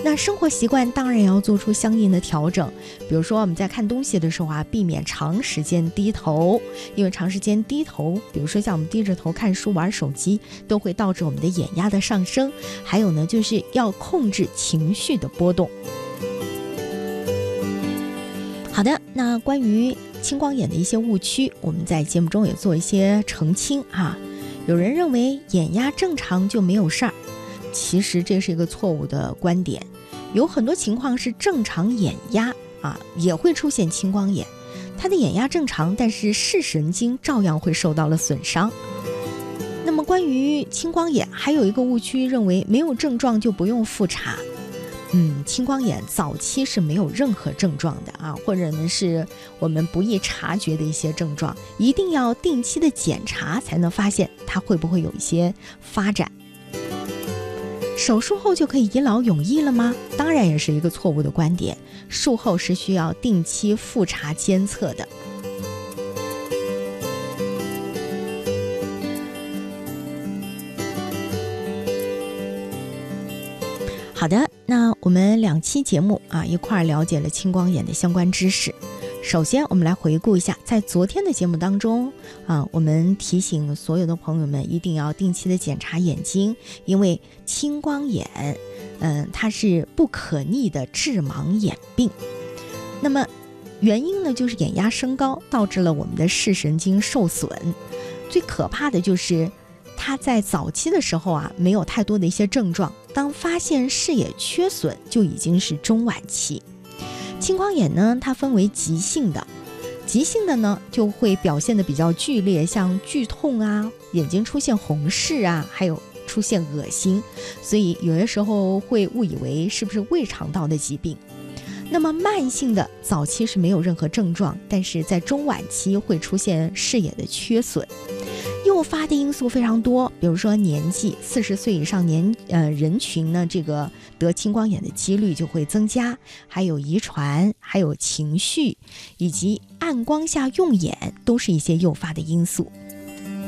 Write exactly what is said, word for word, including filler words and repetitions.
那生活习惯当然也要做出相应的调整，比如说我们在看东西的时候啊，避免长时间低头，因为长时间低头，比如说像我们低着头看书玩手机，都会导致我们的眼压的上升。还有呢，就是要控制情绪的波动。好的，那关于青光眼的一些误区，我们在节目中也做一些澄清啊。有人认为眼压正常就没有事儿，其实这是一个错误的观点。有很多情况是正常眼压啊，也会出现青光眼，他的眼压正常，但是视神经照样会受到了损伤。那么关于青光眼，还有一个误区，认为没有症状就不用复查。嗯，青光眼早期是没有任何症状的啊，或者呢是我们不易察觉的一些症状，一定要定期的检查才能发现它会不会有一些发展。手术后就可以一劳永逸了吗？当然也是一个错误的观点，术后是需要定期复查监测的。好的，那我们两期节目啊，一块儿了解了青光眼的相关知识。首先我们来回顾一下，在昨天的节目当中啊，我们提醒所有的朋友们一定要定期的检查眼睛，因为青光眼嗯，它是不可逆的致盲眼病。那么原因呢，就是眼压升高导致了我们的视神经受损。最可怕的就是它在早期的时候啊，没有太多的一些症状，当发现视野缺损就已经是中晚期。青光眼呢，它分为急性的，急性的呢就会表现得比较剧烈，像剧痛啊，眼睛出现红视啊，还有出现恶心，所以有些时候会误以为是不是胃肠道的疾病。那么慢性的早期是没有任何症状，但是在中晚期会出现视野的缺损。诱发的因素非常多，比如说年纪，四十岁以上年呃人群呢，这个得青光眼的几率就会增加，还有遗传，还有情绪，以及暗光下用眼，都是一些诱发的因素。